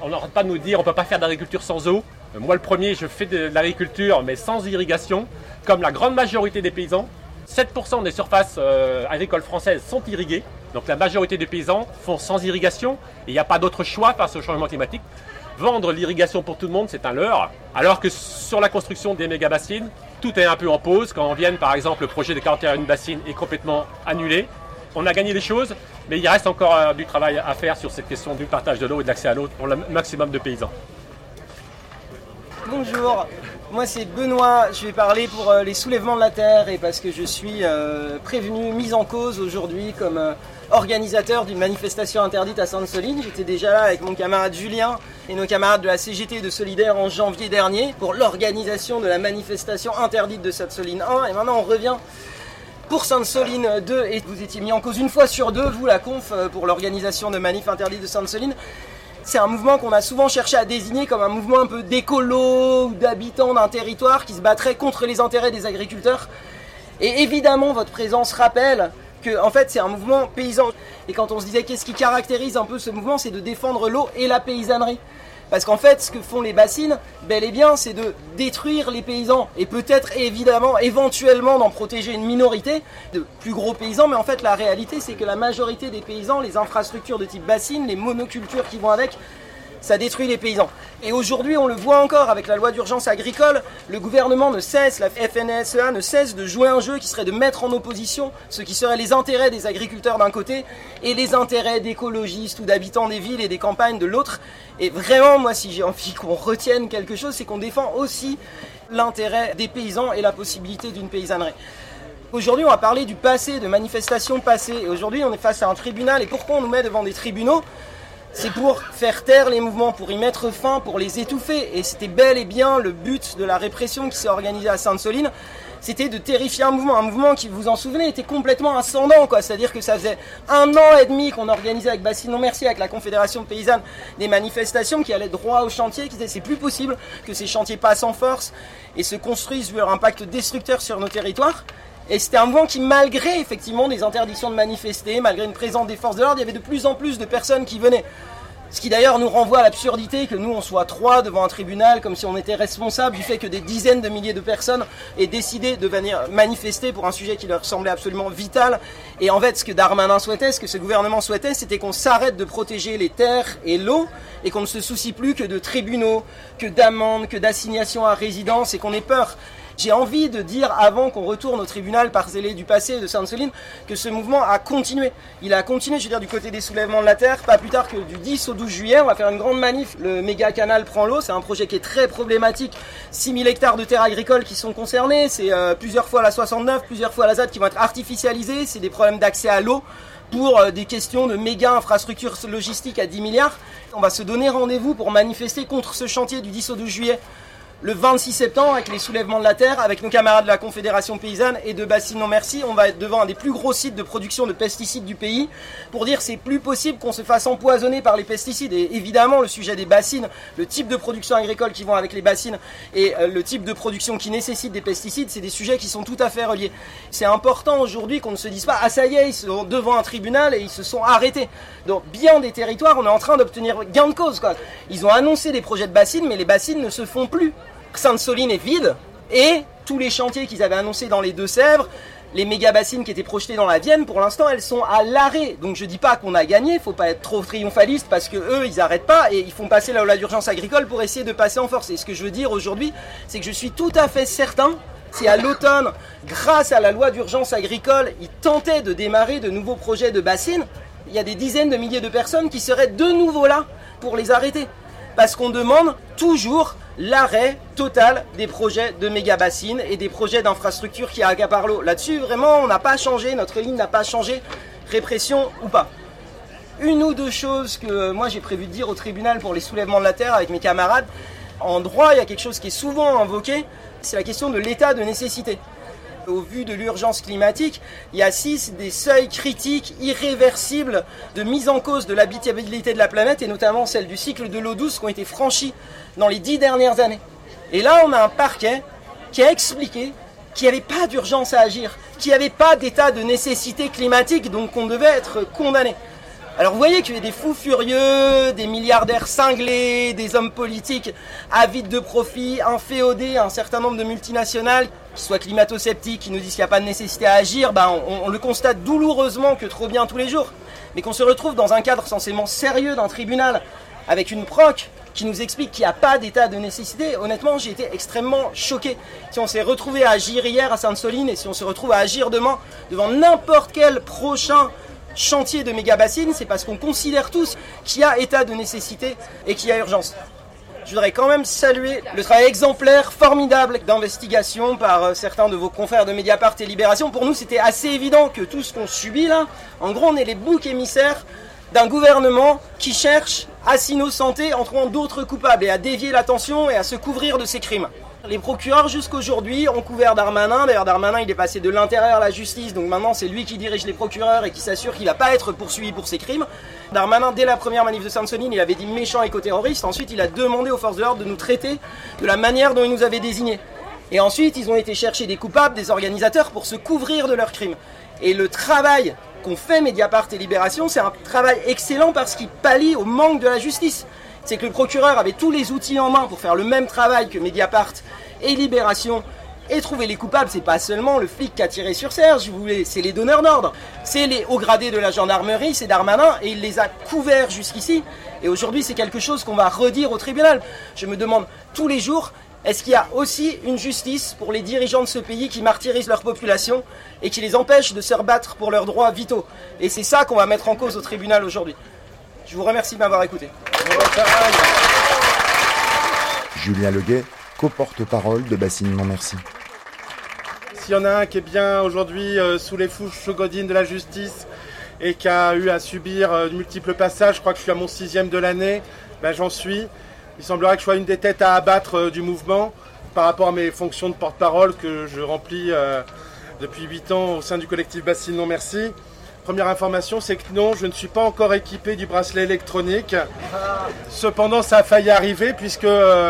On n'arrête pas de nous dire on ne peut pas faire d'agriculture sans eau. Moi le premier, je fais de l'agriculture mais sans irrigation, comme la grande majorité des paysans. 7% des surfaces agricoles françaises sont irriguées. Donc la majorité des paysans font sans irrigation. Et il n'y a pas d'autre choix face au changement climatique. Vendre l'irrigation pour tout le monde, c'est un leurre. Alors que sur la construction des méga-bassines, tout est un peu en pause. Quand on vient, par exemple, le projet de 41 bassines est complètement annulé. On a gagné des choses, mais il reste encore du travail à faire sur cette question du partage de l'eau et de l'accès à l'eau pour le maximum de paysans. Bonjour, moi c'est Benoît, je vais parler pour les soulèvements de la terre et parce que je suis prévenu, mis en cause aujourd'hui comme organisateur d'une manifestation interdite à Sainte-Soline. J'étais déjà là avec mon camarade Julien et nos camarades de la CGT de Solidaire en janvier dernier pour l'organisation de la manifestation interdite de Sainte-Soline 1 et maintenant on revient pour Sainte-Soline 2 et vous étiez mis en cause une fois sur deux, vous la conf, pour l'organisation de manif interdite de Sainte-Soline. C'est un mouvement qu'on a souvent cherché à désigner comme un mouvement un peu d'écolo ou d'habitants d'un territoire qui se battrait contre les intérêts des agriculteurs. Et évidemment, votre présence rappelle que en fait, c'est un mouvement paysan. Et quand on se disait qu'est-ce qui caractérise un peu ce mouvement, c'est de défendre l'eau et la paysannerie. Parce qu'en fait, ce que font les bassines, bel et bien, c'est de détruire les paysans et peut-être, évidemment, éventuellement, d'en protéger une minorité de plus gros paysans. Mais en fait, la réalité, c'est que la majorité des paysans, les infrastructures de type bassine, les monocultures qui vont avec, ça détruit les paysans. Et aujourd'hui, on le voit encore avec la loi d'urgence agricole, le gouvernement ne cesse, la FNSEA ne cesse de jouer un jeu qui serait de mettre en opposition ce qui serait les intérêts des agriculteurs d'un côté et les intérêts d'écologistes ou d'habitants des villes et des campagnes de l'autre. Et vraiment, moi, si j'ai envie qu'on retienne quelque chose, c'est qu'on défend aussi l'intérêt des paysans et la possibilité d'une paysannerie. Aujourd'hui, on va parler du passé, de manifestations passées. Et aujourd'hui, on est face à un tribunal. Et pourquoi on nous met devant des tribunaux ? C'est pour faire taire les mouvements, pour y mettre fin, pour les étouffer. Et c'était bel et bien le but de la répression qui s'est organisée à Sainte-Soline. C'était de terrifier un mouvement qui, vous en souvenez, était complètement ascendant, quoi. C'est-à-dire que ça faisait 1 an et demi qu'on organisait avec Bassine Non Merci, avec la Confédération Paysanne, des manifestations qui allaient droit au chantier, qui disaient c'est plus possible que ces chantiers passent en force et se construisent leur impact destructeur sur nos territoires. Et c'était un mouvement qui, malgré effectivement des interdictions de manifester, malgré une présence des forces de l'ordre, il y avait de plus en plus de personnes qui venaient. Ce qui d'ailleurs nous renvoie à l'absurdité que nous on soit 3 devant un tribunal, comme si on était responsable du fait que des dizaines de milliers de personnes aient décidé de venir manifester pour un sujet qui leur semblait absolument vital. Et en fait, ce que Darmanin souhaitait, ce que ce gouvernement souhaitait, c'était qu'on s'arrête de protéger les terres et l'eau et qu'on ne se soucie plus que de tribunaux, que d'amendes, que d'assignations à résidence et qu'on ait peur. J'ai envie de dire, avant qu'on retourne au tribunal parcellé du passé de Sainte-Soline, que ce mouvement a continué. Il a continué, je veux dire, du côté des soulèvements de la terre, pas plus tard que du 10 au 12 juillet. On va faire une grande manif. Le méga canal prend l'eau. C'est un projet qui est très problématique. 6000 hectares de terres agricoles qui sont concernés. C'est plusieurs fois la 69, plusieurs fois la ZAD qui vont être artificialisées. C'est des problèmes d'accès à l'eau pour des questions de méga infrastructures logistiques à 10 milliards. On va se donner rendez-vous pour manifester contre ce chantier du 10 au 12 juillet. Le 26 septembre, avec les soulèvements de la terre, avec nos camarades de la Confédération Paysanne et de Bassine Non Merci, on va être devant un des plus gros sites de production de pesticides du pays pour dire c'est plus possible qu'on se fasse empoisonner par les pesticides. Et évidemment, le sujet des bassines, le type de production agricole qui vont avec les bassines et le type de production qui nécessite des pesticides, c'est des sujets qui sont tout à fait reliés. C'est important aujourd'hui qu'on ne se dise pas « Ah ça y est, ils sont devant un tribunal et ils se sont arrêtés ». Dans bien des territoires, on est en train d'obtenir gain de cause, quoi. Ils ont annoncé des projets de bassines, mais les bassines ne se font plus. Sainte-Soline est vide et tous les chantiers qu'ils avaient annoncés dans les Deux-Sèvres, les méga-bassines qui étaient projetées dans la Vienne, pour l'instant elles sont à l'arrêt. Donc je dis pas qu'on a gagné, faut pas être trop triomphaliste parce que eux ils arrêtent pas et ils font passer la loi d'urgence agricole pour essayer de passer en force. Et ce que je veux dire aujourd'hui, c'est que je suis tout à fait certain, si à l'automne, grâce à la loi d'urgence agricole, ils tentaient de démarrer de nouveaux projets de bassines, il y a des dizaines de milliers de personnes qui seraient de nouveau là pour les arrêter. Parce qu'on demande toujours l'arrêt total des projets de méga-bassines et des projets d'infrastructures qui accaparent l'eau. Là-dessus, vraiment, on n'a pas changé, notre ligne n'a pas changé, répression ou pas. Une ou deux choses que moi j'ai prévu de dire au tribunal pour les soulèvements de la terre avec mes camarades. En droit, il y a quelque chose qui est souvent invoqué, c'est la question de l'état de nécessité. Au vu de l'urgence climatique, il y a 6 des seuils critiques irréversibles de mise en cause de l'habitabilité de la planète et notamment celle du cycle de l'eau douce qui ont été franchis dans les 10 dernières années. Et là, on a un parquet qui a expliqué qu'il n'y avait pas d'urgence à agir, qu'il n'y avait pas d'état de nécessité climatique, donc qu'on devait être condamné. Alors vous voyez qu'il y a des fous furieux, des milliardaires cinglés, des hommes politiques avides de profit, inféodés, un certain nombre de multinationales qui soient climato-sceptiques, qui nous disent qu'il n'y a pas de nécessité à agir, on le constate douloureusement que trop bien tous les jours. Mais qu'on se retrouve dans un cadre censément sérieux d'un tribunal, avec une proc qui nous explique qu'il n'y a pas d'état de nécessité, honnêtement j'ai été extrêmement choqué. Si on s'est retrouvé à agir hier à Sainte-Soline et si on se retrouve à agir demain devant n'importe quel prochain chantier de méga-bassines, c'est parce qu'on considère tous qu'il y a état de nécessité et qu'il y a urgence. Je voudrais quand même saluer le travail exemplaire, formidable d'investigation par certains de vos confrères de Mediapart et Libération. Pour nous, c'était assez évident que tout ce qu'on subit là, en gros, on est les boucs émissaires d'un gouvernement qui cherche à s'innocenter en trouvant d'autres coupables et à dévier l'attention et à se couvrir de ses crimes. Les procureurs jusqu'aujourd'hui ont couvert Darmanin. D'ailleurs Darmanin il est passé de l'intérieur à la justice, donc maintenant c'est lui qui dirige les procureurs et qui s'assure qu'il ne va pas être poursuivi pour ses crimes. Darmanin, dès la première manif de Sainte-Soline, il avait dit méchant éco-terroriste. Ensuite il a demandé aux forces de l'ordre de nous traiter de la manière dont il nous avait désignés. Et ensuite ils ont été chercher des coupables, des organisateurs pour se couvrir de leurs crimes. Et le travail qu'ont fait Mediapart et Libération, c'est un travail excellent parce qu'il pallie au manque de la justice. C'est que le procureur avait tous les outils en main pour faire le même travail que Mediapart et Libération et trouver les coupables. C'est pas seulement le flic qui a tiré sur Serge, c'est les donneurs d'ordre, c'est les hauts gradés de la gendarmerie, c'est Darmanin, et il les a couverts jusqu'ici. Et aujourd'hui, c'est quelque chose qu'on va redire au tribunal. Je me demande tous les jours, est-ce qu'il y a aussi une justice pour les dirigeants de ce pays qui martyrisent leur population et qui les empêchent de se rebattre pour leurs droits vitaux? Et c'est ça qu'on va mettre en cause au tribunal aujourd'hui. Je vous remercie de m'avoir écouté. Julien Leguet, co-porte-parole de Bassines Non Merci. S'il y en a un qui est bien aujourd'hui sous les fourches godines de la justice et qui a eu à subir de multiples passages, je crois que je suis à mon 6e de l'année, j'en suis. Il semblerait que je sois une des têtes à abattre du mouvement par rapport à mes fonctions de porte-parole que je remplis depuis 8 ans au sein du collectif Bassines Non Merci. Première information, c'est que non, je ne suis pas encore équipé du bracelet électronique. Cependant, ça a failli arriver puisque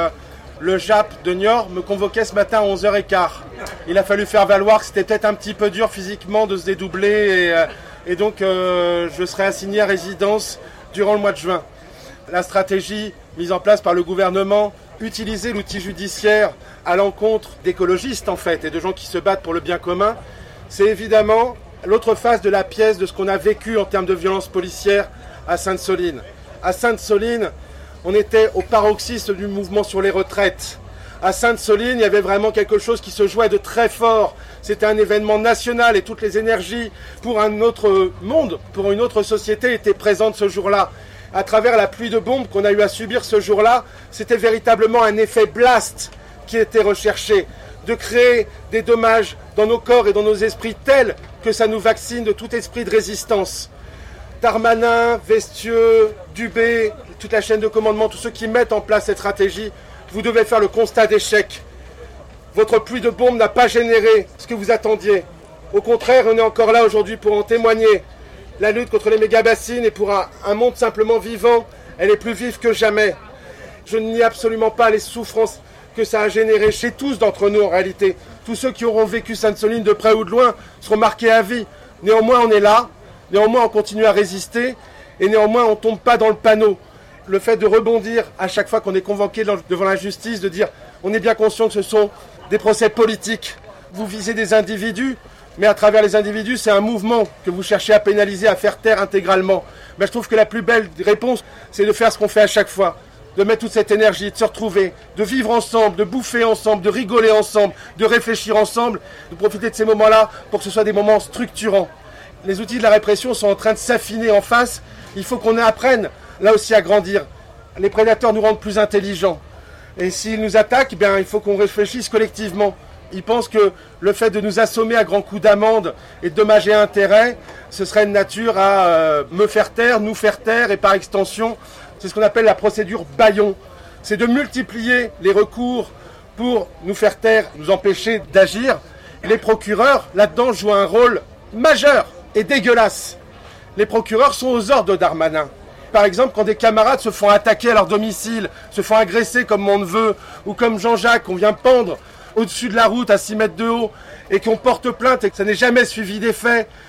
le JAP de Niort me convoquait ce matin à 11h15. Il a fallu faire valoir que c'était peut-être un petit peu dur physiquement de se dédoubler et donc je serai assigné à résidence durant le mois de juin. La stratégie mise en place par le gouvernement, utiliser l'outil judiciaire à l'encontre d'écologistes en fait et de gens qui se battent pour le bien commun, c'est évidemment l'autre face de la pièce de ce qu'on a vécu en termes de violence policière à Sainte-Soline. À Sainte-Soline, on était au paroxysme du mouvement sur les retraites. À Sainte-Soline, il y avait vraiment quelque chose qui se jouait de très fort. C'était un événement national et toutes les énergies pour un autre monde, pour une autre société étaient présentes ce jour-là. À travers la pluie de bombes qu'on a eu à subir ce jour-là, c'était véritablement un effet blast qui était recherché, de créer des dommages dans nos corps et dans nos esprits tels que ça nous vaccine de tout esprit de résistance. Darmanin, Vestieux, Dubé, toute la chaîne de commandement, tous ceux qui mettent en place cette stratégie, vous devez faire le constat d'échec. Votre pluie de bombes n'a pas généré ce que vous attendiez. Au contraire, on est encore là aujourd'hui pour en témoigner. La lutte contre les méga-bassines et pour un monde simplement vivant, elle est plus vive que jamais. Je ne nie absolument pas les souffrances que ça a généré chez tous d'entre nous en réalité. Tous ceux qui auront vécu Sainte-Soline de près ou de loin seront marqués à vie. Néanmoins, on est là, néanmoins, on continue à résister et néanmoins, on ne tombe pas dans le panneau. Le fait de rebondir à chaque fois qu'on est convoqué devant la justice, de dire on est bien conscient que ce sont des procès politiques. Vous visez des individus, mais à travers les individus, c'est un mouvement que vous cherchez à pénaliser, à faire taire intégralement. Je trouve que la plus belle réponse, c'est de faire ce qu'on fait à chaque fois. De mettre toute cette énergie, de se retrouver, de vivre ensemble, de bouffer ensemble, de rigoler ensemble, de réfléchir ensemble, de profiter de ces moments-là pour que ce soit des moments structurants. Les outils de la répression sont en train de s'affiner en face. Il faut qu'on apprenne là aussi à grandir. Les prédateurs nous rendent plus intelligents. Et s'ils nous attaquent, il faut qu'on réfléchisse collectivement. Ils pensent que le fait de nous assommer à grands coups d'amende et de dommages et intérêts, ce serait de nature à me faire taire, nous faire taire et par extension, c'est ce qu'on appelle la procédure bâillon. C'est de multiplier les recours pour nous faire taire, nous empêcher d'agir. Les procureurs, là-dedans, jouent un rôle majeur et dégueulasse. Les procureurs sont aux ordres de Darmanin. Par exemple, quand des camarades se font attaquer à leur domicile, se font agresser comme mon neveu ou comme Jean-Jacques, qu'on vient pendre au-dessus de la route à 6 mètres de haut et qu'on porte plainte et que ça n'est jamais suivi des faits,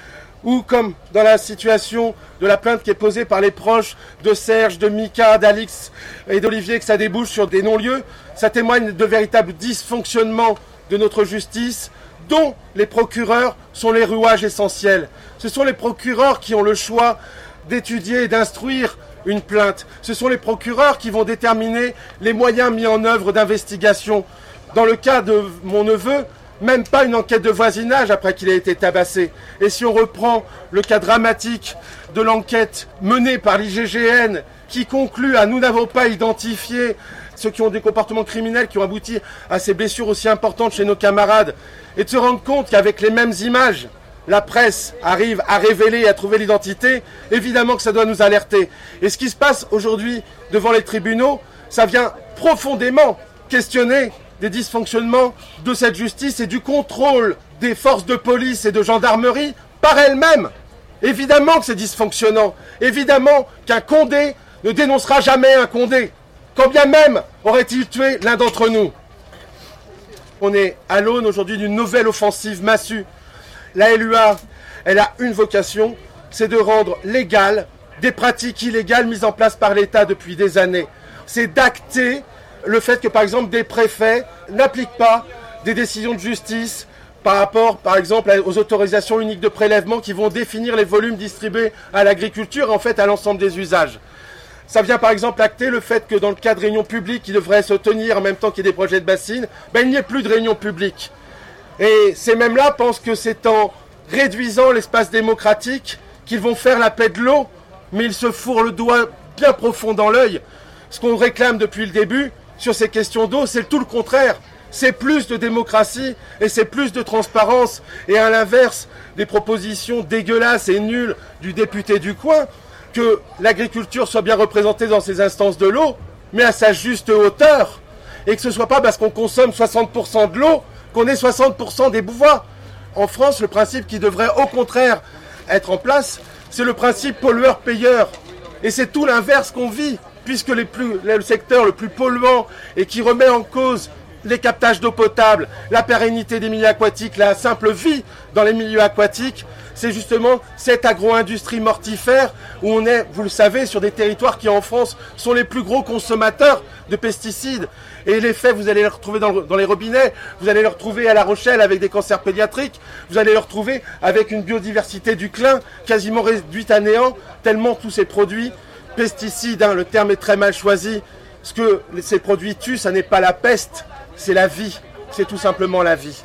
ou comme dans la situation de la plainte qui est posée par les proches de Serge, de Mika, d'Alix et d'Olivier, que ça débouche sur des non-lieux, ça témoigne de véritables dysfonctionnements de notre justice, dont les procureurs sont les rouages essentiels. Ce sont les procureurs qui ont le choix d'étudier et d'instruire une plainte. Ce sont les procureurs qui vont déterminer les moyens mis en œuvre d'investigation. Dans le cas de mon neveu, même pas une enquête de voisinage après qu'il ait été tabassé. Et si on reprend le cas dramatique de l'enquête menée par l'IGGN qui conclut à nous n'avons pas identifié ceux qui ont des comportements criminels qui ont abouti à ces blessures aussi importantes chez nos camarades, et de se rendre compte qu'avec les mêmes images, la presse arrive à révéler et à trouver l'identité, évidemment que ça doit nous alerter. Et ce qui se passe aujourd'hui devant les tribunaux, ça vient profondément questionner des dysfonctionnements de cette justice et du contrôle des forces de police et de gendarmerie par elles-mêmes. Évidemment que c'est dysfonctionnant. Évidemment qu'un Condé ne dénoncera jamais un Condé, quand bien même aurait-il tué l'un d'entre nous. On est à l'aune aujourd'hui d'une nouvelle offensive massue. La LUA, elle a une vocation, c'est de rendre légales des pratiques illégales mises en place par l'État depuis des années. C'est d'acter le fait que, par exemple, des préfets n'appliquent pas des décisions de justice par rapport, par exemple, aux autorisations uniques de prélèvement qui vont définir les volumes distribués à l'agriculture et en fait à l'ensemble des usages. Ça vient par exemple acter le fait que dans le cas de réunions publiques qui devraient se tenir en même temps qu'il y ait des projets de bassines, il n'y ait plus de réunions publiques. Et ces mêmes-là pensent que c'est en réduisant l'espace démocratique qu'ils vont faire la paix de l'eau, mais ils se fourrent le doigt bien profond dans l'œil. Ce qu'on réclame depuis le début sur ces questions d'eau, c'est tout le contraire. C'est plus de démocratie et c'est plus de transparence. Et à l'inverse des propositions dégueulasses et nulles du député du coin, que l'agriculture soit bien représentée dans ces instances de l'eau, mais à sa juste hauteur. Et que ce ne soit pas parce qu'on consomme 60% de l'eau qu'on ait 60% des pouvoirs. En France, le principe qui devrait au contraire être en place, c'est le principe pollueur-payeur. Et c'est tout l'inverse qu'on vit, puisque le secteur le plus polluant et qui remet en cause les captages d'eau potable, la pérennité des milieux aquatiques, la simple vie dans les milieux aquatiques, c'est justement cette agro-industrie mortifère où on est, vous le savez, sur des territoires qui en France sont les plus gros consommateurs de pesticides. Et les faits, vous allez les retrouver dans les robinets, vous allez les retrouver à La Rochelle avec des cancers pédiatriques, vous allez les retrouver avec une biodiversité du clin quasiment réduite à néant, tellement tous ces produits, pesticides, le terme est très mal choisi, ce que ces produits tuent, ça n'est pas la peste, c'est la vie, c'est tout simplement la vie.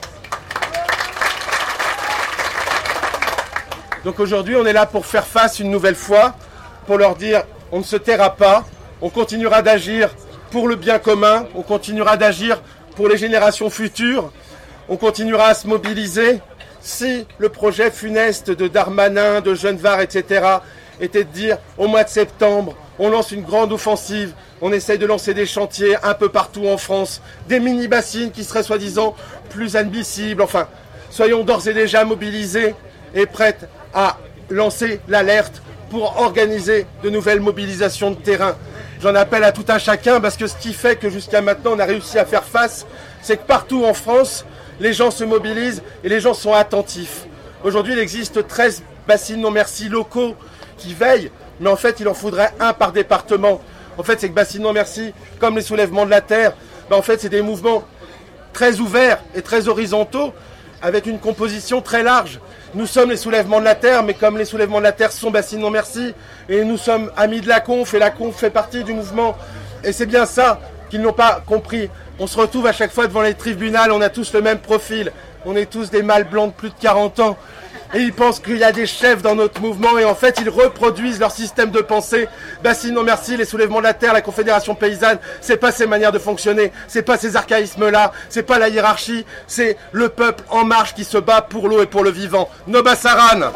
Donc aujourd'hui, on est là pour faire face une nouvelle fois, pour leur dire on ne se taira pas, on continuera d'agir pour le bien commun, on continuera d'agir pour les générations futures, on continuera à se mobiliser. Si le projet funeste de Darmanin, de Genevard, etc. était de dire au mois de septembre, on lance une grande offensive, on essaye de lancer des chantiers un peu partout en France, des mini-bassines qui seraient soi-disant plus admissibles, enfin, soyons d'ores et déjà mobilisés et prêts à lancer l'alerte pour organiser de nouvelles mobilisations de terrain. J'en appelle à tout un chacun parce que ce qui fait que jusqu'à maintenant on a réussi à faire face, c'est que partout en France, les gens se mobilisent et les gens sont attentifs. Aujourd'hui, il existe 13 bassines non merci locaux qui veillent, mais en fait, il en faudrait un par département. En fait, c'est que bassines non merci, comme les soulèvements de la terre, en fait, c'est des mouvements très ouverts et très horizontaux avec une composition très large. Nous sommes les soulèvements de la terre, mais comme les soulèvements de la terre sont bassines non merci, et nous sommes amis de la conf, et la conf fait partie du mouvement. Et c'est bien ça qu'ils n'ont pas compris. On se retrouve à chaque fois devant les tribunaux, on a tous le même profil. On est tous des mâles blancs de plus de 40 ans. Et ils pensent qu'il y a des chefs dans notre mouvement et en fait ils reproduisent leur système de pensée. Bassines non merci, les soulèvements de la terre, la Confédération paysanne, c'est pas ces manières de fonctionner, c'est pas ces archaïsmes-là, c'est pas la hiérarchie, c'est le peuple en marche qui se bat pour l'eau et pour le vivant. Nobasaran.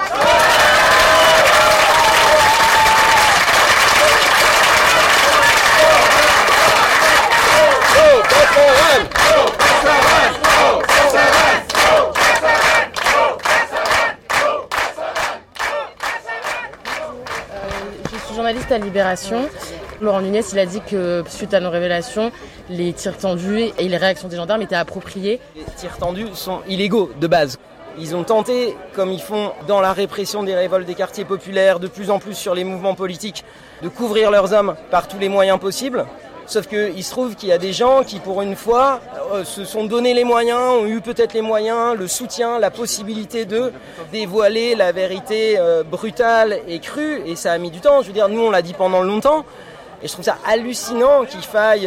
Journaliste à Libération, Laurent Nunez, il a dit que suite à nos révélations, les tirs tendus et les réactions des gendarmes étaient appropriées. Les tirs tendus sont illégaux de base. Ils ont tenté, comme ils font dans la répression des révoltes des quartiers populaires, de plus en plus sur les mouvements politiques, de couvrir leurs hommes par tous les moyens possibles. Sauf qu'il se trouve qu'il y a des gens qui, pour une fois, se sont donné les moyens, ont eu peut-être les moyens, le soutien, la possibilité de dévoiler la vérité brutale et crue. Et ça a mis du temps. Je veux dire, nous, on l'a dit pendant longtemps. Et je trouve ça hallucinant qu'il faille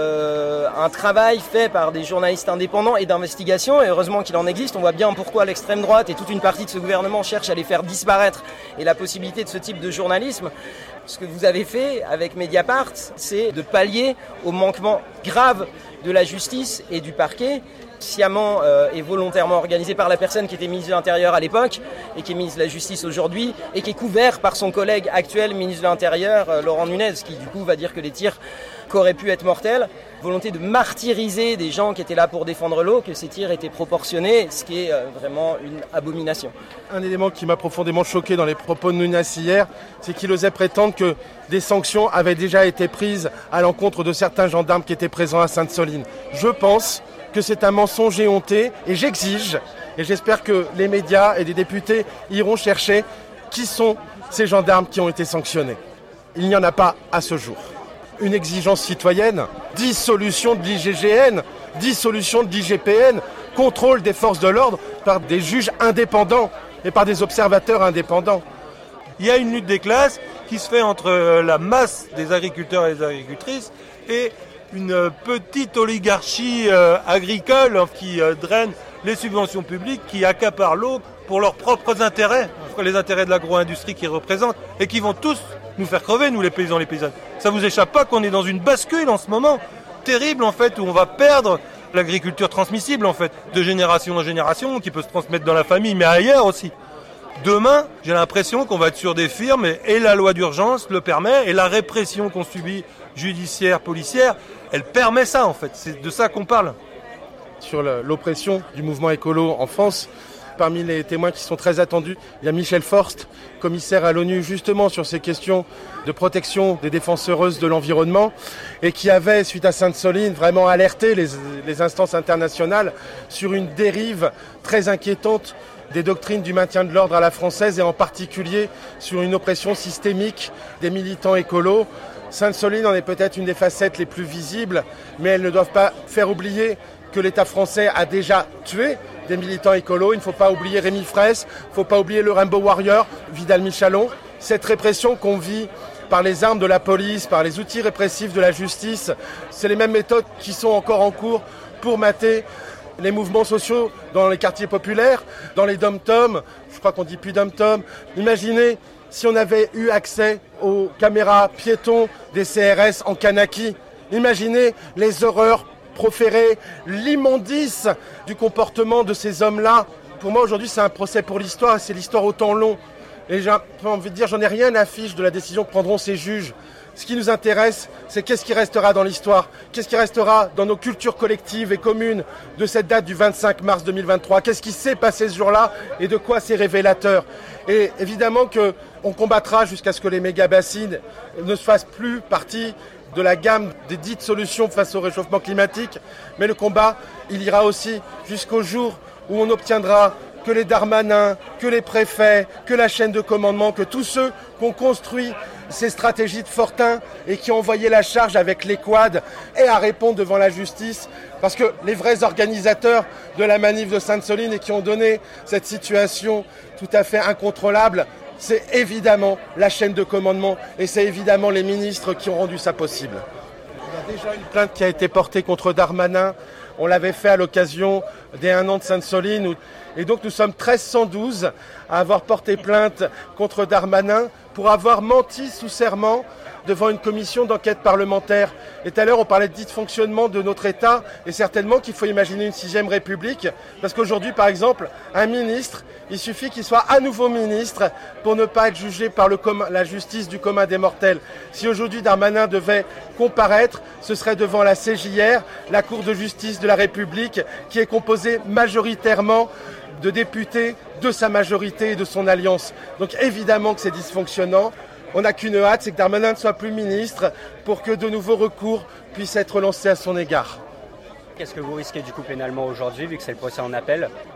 un travail fait par des journalistes indépendants et d'investigation. Et heureusement qu'il en existe. On voit bien pourquoi l'extrême droite et toute une partie de ce gouvernement cherche à les faire disparaître et la possibilité de ce type de journalisme. Ce que vous avez fait avec Mediapart, c'est de pallier au manquement grave de la justice et du parquet, sciemment et volontairement organisé par la personne qui était ministre de l'Intérieur à l'époque et qui est ministre de la Justice aujourd'hui et qui est couvert par son collègue actuel ministre de l'Intérieur, Laurent Nunez, qui du coup va dire que les tirs qu'auraient pu être mortels, volonté de martyriser des gens qui étaient là pour défendre l'eau, que ces tirs étaient proportionnés, ce qui est vraiment une abomination. Un élément qui m'a profondément choqué dans les propos de Nunez hier, c'est qu'il osait prétendre que des sanctions avaient déjà été prises à l'encontre de certains gendarmes qui étaient présents à Sainte-Soline. Je pense que c'est un mensonge éhonté et j'exige, et j'espère que les médias et les députés iront chercher qui sont ces gendarmes qui ont été sanctionnés. Il n'y en a pas à ce jour. Une exigence citoyenne, dissolution de l'IGGN, dissolution de l'IGPN, contrôle des forces de l'ordre par des juges indépendants et par des observateurs indépendants. Il y a une lutte des classes qui se fait entre la masse des agriculteurs et des agricultrices et une petite oligarchie agricole qui draine les subventions publiques, qui accapare l'eau pour leurs propres intérêts, les intérêts de l'agro-industrie qu'ils représentent, et qui vont tous nous faire crever, nous les paysans, les paysannes. Ça vous échappe pas qu'on est dans une bascule en ce moment terrible en fait, où on va perdre l'agriculture transmissible en fait, de génération en génération, qui peut se transmettre dans la famille, mais ailleurs aussi. Demain, j'ai l'impression qu'on va être sur des firmes, et la loi d'urgence le permet, et la répression qu'on subit judiciaire, policière, elle permet ça en fait, c'est de ça qu'on parle. Sur l'oppression du mouvement écolo en France, parmi les témoins qui sont très attendus, il y a Michel Forst, commissaire à l'ONU justement sur ces questions de protection des défenseuses de l'environnement et qui avait, suite à Sainte-Soline, vraiment alerté les instances internationales sur une dérive très inquiétante des doctrines du maintien de l'ordre à la française et en particulier sur une oppression systémique des militants écolos. Sainte-Soline en est peut-être une des facettes les plus visibles, mais elles ne doivent pas faire oublier que l'État français a déjà tué des militants écolos. Il ne faut pas oublier Rémi Fraisse, il ne faut pas oublier le Rainbow Warrior, Vidal Michalon. Cette répression qu'on vit par les armes de la police, par les outils répressifs de la justice, c'est les mêmes méthodes qui sont encore en cours pour mater les mouvements sociaux dans les quartiers populaires, dans les dom-toms. Je crois qu'on dit plus dom-tom. Imaginez si on avait eu accès aux caméras piétons des CRS en Kanaki. Imaginez les horreurs proférer, l'immondice du comportement de ces hommes-là. Pour moi, aujourd'hui, c'est un procès pour l'histoire, et c'est l'histoire au temps long. Et j'ai envie de dire, j'en ai rien à fiche de la décision que prendront ces juges. Ce qui nous intéresse, c'est qu'est-ce qui restera dans l'histoire, qu'est-ce qui restera dans nos cultures collectives et communes de cette date du 25 mars 2023, qu'est-ce qui s'est passé ce jour-là et de quoi c'est révélateur. Et évidemment qu'on combattra jusqu'à ce que les méga-bassines ne se fassent plus partie de la gamme des dites solutions face au réchauffement climatique, mais le combat, il ira aussi jusqu'au jour où on obtiendra que les Darmanins, que les préfets, que la chaîne de commandement, que tous ceux qui ont construit ces stratégies de Fortin et qui ont envoyé la charge avec les quads aient à répondre devant la justice, parce que les vrais organisateurs de la manif de Sainte-Soline et qui ont donné cette situation tout à fait incontrôlable, c'est évidemment la chaîne de commandement et c'est évidemment les ministres qui ont rendu ça possible. Il y a déjà une plainte qui a été portée contre Darmanin. On l'avait fait à l'occasion des 1 an de Sainte-Soline. Et donc nous sommes 1312 à avoir porté plainte contre Darmanin pour avoir menti sous serment devant une commission d'enquête parlementaire. Et tout à l'heure, on parlait de dysfonctionnement de notre État, et certainement qu'il faut imaginer une 6e République, parce qu'aujourd'hui, par exemple, un ministre, il suffit qu'il soit à nouveau ministre pour ne pas être jugé par la justice du commun des mortels. Si aujourd'hui Darmanin devait comparaître, ce serait devant la CJR, la Cour de justice de la République, qui est composée majoritairement de députés de sa majorité et de son alliance. Donc évidemment que c'est dysfonctionnant. On n'a qu'une hâte, c'est que Darmanin ne soit plus ministre pour que de nouveaux recours puissent être lancés à son égard. Qu'est-ce que vous risquez du coup pénalement aujourd'hui, vu que c'est le procès en appel ?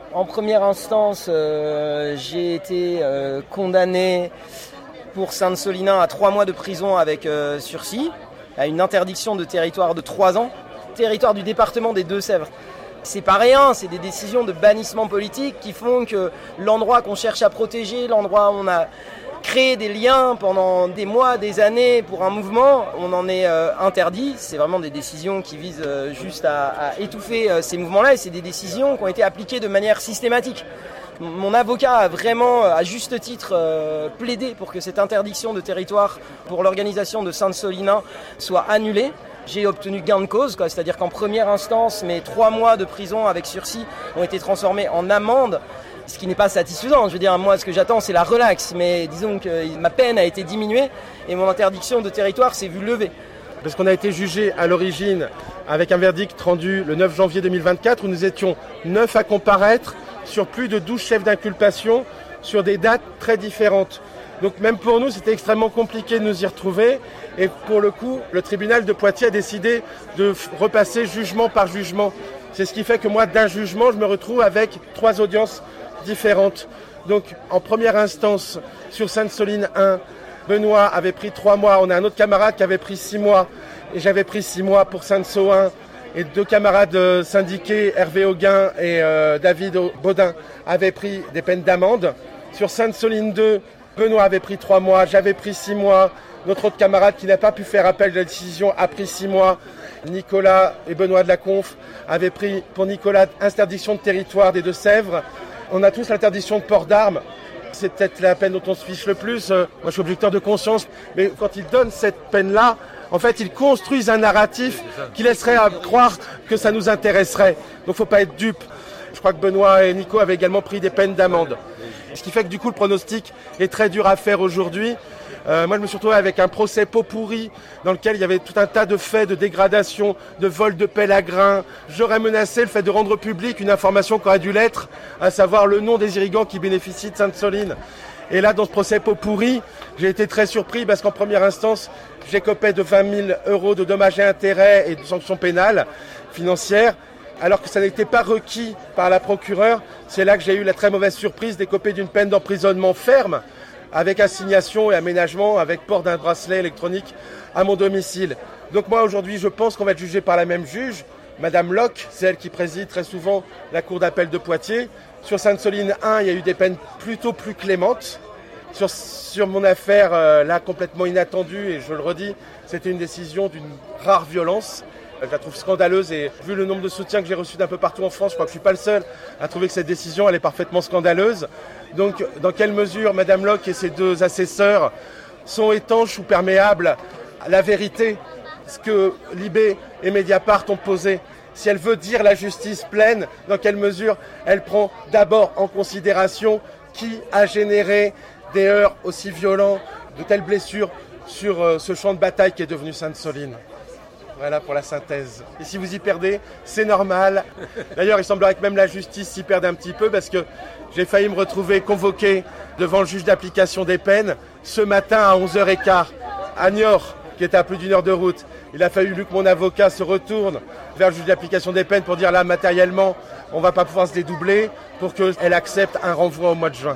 En première instance, j'ai été condamné pour Sainte-Solinin à 3 mois de prison avec sursis, à une interdiction de territoire de 3 ans, territoire du département des Deux-Sèvres. C'est pas rien, c'est des décisions de bannissement politique qui font que l'endroit qu'on cherche à protéger, l'endroit où on a créé des liens pendant des mois, des années pour un mouvement, on en est interdit. C'est vraiment des décisions qui visent juste à étouffer ces mouvements-là et c'est des décisions qui ont été appliquées de manière systématique. Mon avocat a vraiment, à juste titre, plaidé pour que cette interdiction de territoire pour l'organisation de Sainte-Solinin soit annulée. J'ai obtenu gain de cause, c'est-à-dire qu'en première instance, mes 3 mois de prison avec sursis ont été transformés en amende, ce qui n'est pas satisfaisant. Je veux dire, moi, ce que j'attends, c'est la relaxe, mais disons que ma peine a été diminuée et mon interdiction de territoire s'est vue levée. Parce qu'on a été jugé à l'origine avec un verdict rendu le 9 janvier 2024 où nous étions 9 à comparaître sur plus de 12 chefs d'inculpation sur des dates très différentes. Donc même pour nous, c'était extrêmement compliqué de nous y retrouver. Et pour le coup, le tribunal de Poitiers a décidé de repasser jugement par jugement. C'est ce qui fait que moi, d'un jugement, je me retrouve avec 3 audiences différentes. Donc en première instance, sur Sainte-Soline 1, Benoît avait pris 3 mois. On a un autre camarade qui avait pris 6 mois. Et j'avais pris 6 mois pour Sainte-So 1. Et 2 camarades syndiqués, Hervé Auguin et David Baudin, avaient pris des peines d'amende. Sur Sainte-Soline 2, Benoît avait pris 3 mois, j'avais pris 6 mois. Notre autre camarade qui n'a pas pu faire appel de la décision a pris 6 mois. Nicolas et Benoît de la Conf avaient pris pour Nicolas interdiction de territoire des Deux-Sèvres. On a tous l'interdiction de port d'armes. C'est peut-être la peine dont on se fiche le plus. Moi, je suis objecteur de conscience. Mais quand ils donnent cette peine-là, en fait, ils construisent un narratif qui laisserait à croire que ça nous intéresserait. Donc, il ne faut pas être dupe. Je crois que Benoît et Nico avaient également pris des peines d'amende. Ce qui fait que du coup, le pronostic est très dur à faire aujourd'hui. Moi, je me suis retrouvé avec un procès pot pourri dans lequel il y avait tout un tas de faits de dégradation, de vol de pelle à grains. J'aurais menacé le fait de rendre public une information qui aurait dû l'être, à savoir le nom des irrigants qui bénéficient de Sainte-Soline. Et là, dans ce procès pot pourri, j'ai été très surpris parce qu'en première instance, j'écopais de 20 000 € de dommages et intérêts et de sanctions pénales financières. Alors que ça n'était pas requis par la procureure, c'est là que j'ai eu la très mauvaise surprise d'écoper d'une peine d'emprisonnement ferme, avec assignation et aménagement, avec port d'un bracelet électronique à mon domicile. Donc moi aujourd'hui je pense qu'on va être jugé par la même juge, Madame Locke, c'est elle qui préside très souvent la cour d'appel de Poitiers. Sur Sainte-Soline 1, il y a eu des peines plutôt plus clémentes. Sur mon affaire, là complètement inattendue, et je le redis, c'était une décision d'une rare violence. Je la trouve scandaleuse et vu le nombre de soutiens que j'ai reçu d'un peu partout en France, je crois que je ne suis pas le seul à trouver que cette décision elle est parfaitement scandaleuse. Donc dans quelle mesure Madame Locke et ses 2 assesseurs sont étanches ou perméables à la vérité, ce que Libé et Mediapart ont posé? Si elle veut dire la justice pleine, dans quelle mesure elle prend d'abord en considération qui a généré des heurts aussi violents, de telles blessures sur ce champ de bataille qui est devenu Sainte-Soline? Voilà pour la synthèse. Et si vous y perdez, c'est normal. D'ailleurs, il semblerait que même la justice s'y perde un petit peu parce que j'ai failli me retrouver convoqué devant le juge d'application des peines ce matin à 11h15 à Niort, qui était à plus d'1 heure de route. Il a fallu que mon avocat se retourne vers le juge d'application des peines pour dire là, matériellement, on ne va pas pouvoir se dédoubler pour qu'elle accepte un renvoi au mois de juin.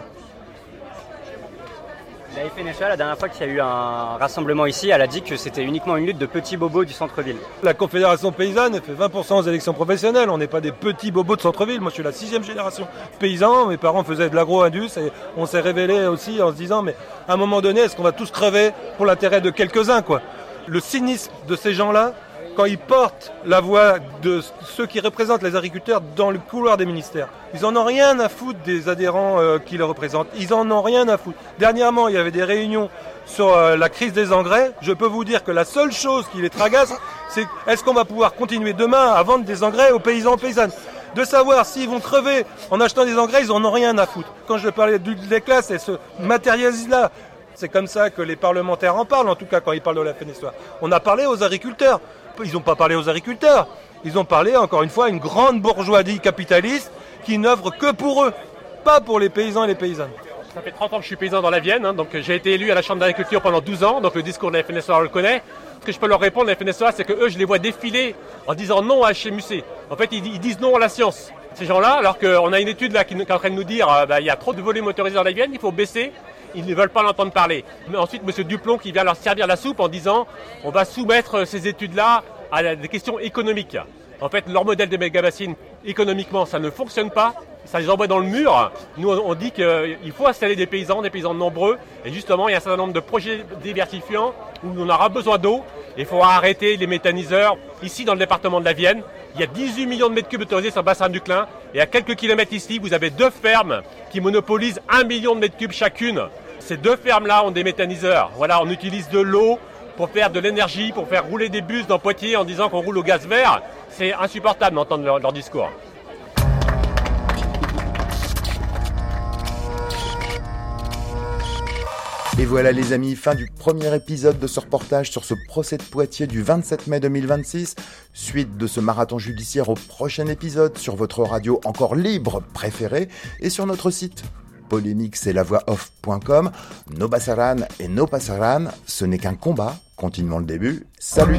La FNSEA, la dernière fois qu'il y a eu un rassemblement ici, elle a dit que c'était uniquement une lutte de petits bobos du centre-ville. La Confédération paysanne fait 20% aux élections professionnelles. On n'est pas des petits bobos de centre-ville. Moi, je suis la 6e génération paysan. Mes parents faisaient de l'agro-indus et on s'est révélé aussi en se disant, mais à un moment donné, est-ce qu'on va tous crever pour l'intérêt de quelques-uns, quoi? Le cynisme de ces gens-là, quand ils portent la voix de ceux qui représentent les agriculteurs dans le couloir des ministères. Ils en ont rien à foutre des adhérents qui les représentent. Ils en ont rien à foutre. Dernièrement, il y avait des réunions sur la crise des engrais. Je peux vous dire que la seule chose qui les tragasse, c'est est-ce qu'on va pouvoir continuer demain à vendre des engrais aux paysans, paysannes? De savoir s'ils vont crever en achetant des engrais, ils en ont rien à foutre. Quand je parlais des classes, elles se matérialisent là. C'est comme ça que les parlementaires en parlent, en tout cas quand ils parlent de la FNSEA. On a parlé aux agriculteurs. Ils n'ont pas parlé aux agriculteurs. Ils ont parlé, encore une fois, à une grande bourgeoisie capitaliste qui n'œuvre que pour eux, pas pour les paysans et les paysannes. Ça fait 30 ans que je suis paysan dans la Vienne, donc j'ai été élu à la Chambre d'agriculture pendant 12 ans, donc le discours de la FNSEA, on le connaît. Ce que je peux leur répondre, la FNSEA, c'est que eux, je les vois défiler en disant non à HMUC. En fait, ils disent non à la science. Ces gens-là, alors qu'on a une étude là qui est en train de nous dire il y a trop de volets motorisés dans la Vienne, il faut baisser, ils ne veulent pas l'entendre parler. Mais ensuite, M. Duplon qui vient leur servir la soupe en disant on va soumettre ces études-là à des questions économiques. En fait, leur modèle de méga-bassines, économiquement, ça ne fonctionne pas. Ça les envoie dans le mur. Nous, on dit qu'il faut installer des paysans nombreux. Et justement, il y a un certain nombre de projets diversifiants où on aura besoin d'eau. Il faut arrêter les méthaniseurs. Ici, dans le département de la Vienne, il y a 18 millions de mètres cubes autorisés sur le bassin du Clin. Et à quelques kilomètres ici, vous avez 2 fermes qui monopolisent 1 million de mètres cubes chacune. Ces 2 fermes-là ont des méthaniseurs. Voilà, on utilise de l'eau pour faire de l'énergie, pour faire rouler des bus dans Poitiers en disant qu'on roule au gaz vert. C'est insupportable d'entendre leur discours. Et voilà les amis, fin du premier épisode de ce reportage sur ce procès de Poitiers du 27 mai 2026. Suite de ce marathon judiciaire au prochain épisode sur votre radio encore libre préférée et sur notre site polémique-c'est-la-voix-off.com. No pasaran et no pasaran, ce n'est qu'un combat. Continuons le début. Salut!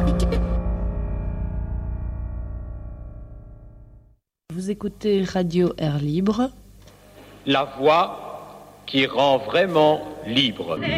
Vous écoutez Radio Air Libre. La voix qui rend vraiment libre.